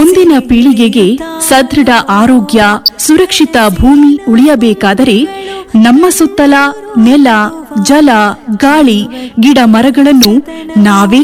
ಮುಂದಿನ ಪೀಳಿಗೆಗೆ ಸದೃಢ ಆರೋಗ್ಯ, ಸುರಕ್ಷಿತ ಭೂಮಿ ಉಳಿಯಬೇಕಾದರೆ ನಮ್ಮ ಸುತ್ತಲ ನೆಲ, ಜಲ, ಗಾಳಿ, ಗಿಡ ಮರಗಳನ್ನು ನಾವೇ